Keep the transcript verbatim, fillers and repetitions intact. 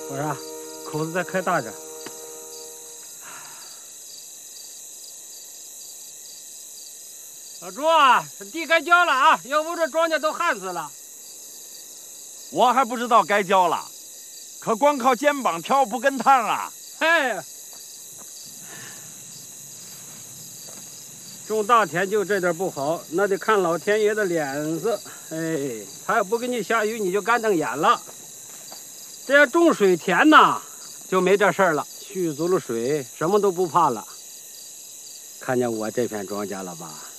我说，口子再开大点。老朱啊，地该浇了啊，要不这庄稼都旱死了。 我还不知道该浇了，可光靠肩膀挑不跟趟啊！ 哎，种大田就这点不好，那得看老天爷的脸色。哎，他要不给你下雨，你就干瞪眼了。这要种水田呐，就没这事儿了，蓄足了水，什么都不怕了。看见我这片庄稼了吧？